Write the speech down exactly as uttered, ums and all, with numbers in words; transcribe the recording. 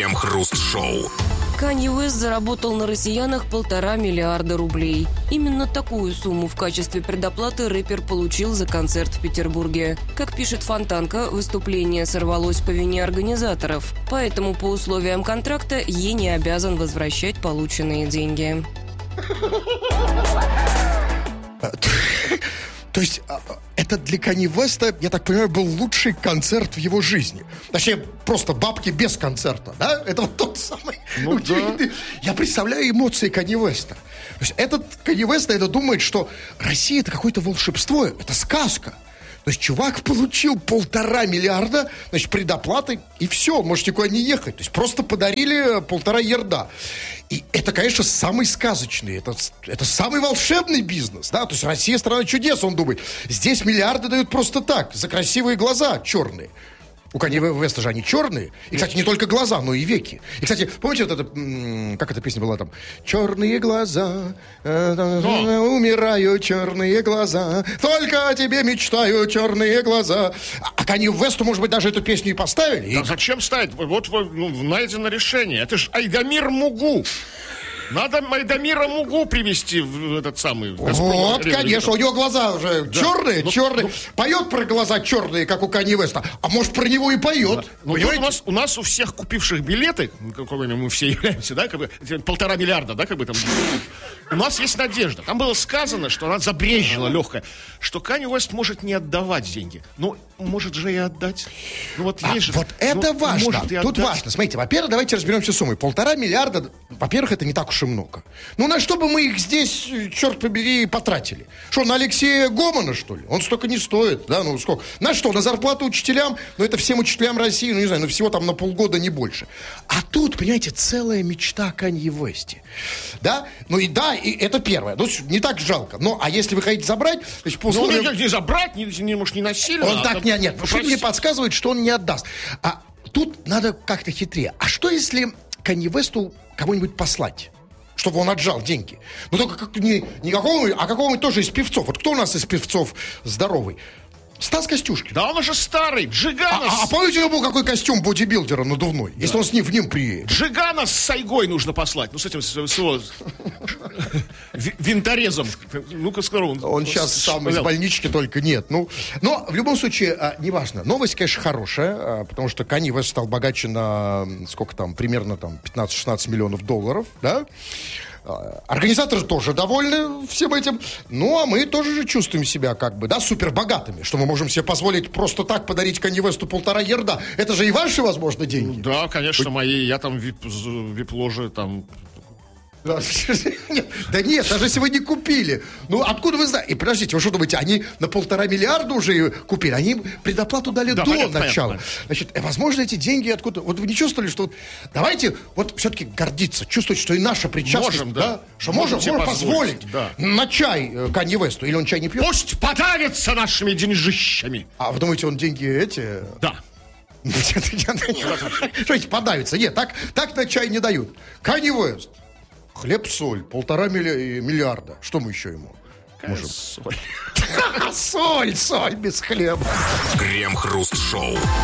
Крем-хруст-шоу. Канье Уэст заработал на россиянах полтора миллиарда рублей. Именно такую сумму в качестве предоплаты рэпер получил за концерт в Петербурге. Как пишет Фонтанка, выступление сорвалось по вине организаторов. Поэтому по условиям контракта Е не обязан возвращать полученные деньги. То есть это для Канье Уэста, я так понимаю, был лучший концерт в его жизни. Точнее, просто бабки без концерта, да? Это вот тот самый... Ну, да. Я представляю эмоции Канье Уэста. То есть этот Канье Уэст, это думает, что Россия — это какое-то волшебство, это сказка. То есть чувак получил полтора миллиарда, значит, предоплаты, и все, можете никуда не ехать. То есть просто подарили полтора ярда. И это, конечно, самый сказочный, это, это самый волшебный бизнес, да, то есть Россия — страна чудес, он думает. Здесь миллиарды дают просто так, за красивые глаза черные. У Канье Уэста же они черные. И, кстати, не только глаза, но и веки. И, кстати, помните вот это, как эта песня была там? Черные глаза, э, умирают черные глаза, только о тебе мечтаю черные глаза. А Канье Уэсту, может быть, даже эту песню и поставили. Да и... зачем ставить? Вот ну, найдено решение. Это же Айдамир Мугу. Надо Айдамира Мугу привести в этот самый... Вот, конечно, у него глаза уже да. черные, ну, черные. Ну, поет про глаза черные, как у Канье Уэста, а может, про него и поет. Да. Ну, у нас, у нас у всех купивших билеты, какими мы все являемся, да, как бы, полтора миллиарда, да, как бы там... У нас есть надежда. Там было сказано, что она забрежила легкая, что Канье Уэст может не отдавать деньги. Но может же и отдать. Ну, вот, а, же, вот это ну, важно. Тут отдать. важно. Смотрите, во-первых, давайте разберемся с суммой. Полтора миллиарда, во-первых, это не так уж и много. Ну, на что бы мы их здесь, черт побери, потратили? Что, на Алексея Гомона, что ли? Он столько не стоит, да? Ну, сколько? На что, на зарплату учителям? Ну, это всем учителям России, ну, не знаю, ну, всего там на полгода, не больше. А тут, понимаете, целая мечта о Канье Уэсте. Да? Ну, и да, и это первое. Ну, не так жалко. Ну, а если вы хотите забрать, то есть по условиям... Ну, не, не забрать, не, не, может, не насильно. Он а так, там, нет, нет. Что мне подсказывает, что он не отдаст. А тут надо как-то хитрее. А что, если Канье Уэсту кого-нибудь послать? Чтобы он отжал деньги. Ну, только как, не, не какого-нибудь, а какого-нибудь тоже из певцов. Вот кто у нас из певцов здоровый? Стас Костюшкин. Да он уже старый, Джигана. А, а, а помните, у него был какой костюм бодибилдера надувной? Да. Если он с ним в ним приедет. Джигана с Сайгой нужно послать. Ну, с этим, с, с его винторезом. Ну-ка, скоро он... Он сейчас сам из больнички, только нет. Ну, но, в любом случае, а, неважно. Новость, конечно, хорошая, а, потому что Канье Уэст стал богаче на, сколько там, примерно там пятнадцать-шестнадцать миллионов долларов, да? Организаторы тоже довольны всем этим. Ну, а мы тоже же чувствуем себя как бы, да, супербогатыми, что мы можем себе позволить просто так подарить Канье Уэсту полтора ярда. Это же и ваши, возможно, деньги. Да, конечно, Вы... мои. Я там вип, вип-ложи там... Да нет, даже если вы не купили. Ну, откуда вы знаете? И подождите, вы что думаете, они на полтора миллиарда уже купили? Они предоплату дали да, до понятно, начала. Понятно. Значит, возможно, эти деньги откуда... Вот вы не чувствовали, что... Вот, давайте вот все-таки гордиться, чувствовать, что и наша причастность... Можем, да. да что можем, можем позволить, позволить да. на чай Канье Уэсту. Или он чай не пьет? Пусть подавится нашими деньжищами. А вы думаете, он деньги эти... Да. Что эти подавятся? Нет, так, так на чай не дают. Канье Уэст. Хлеб-соль, полтора миллиарда. Что мы еще ему можем? Соль. Соль, соль без хлеба. Крем-хруст-шоу.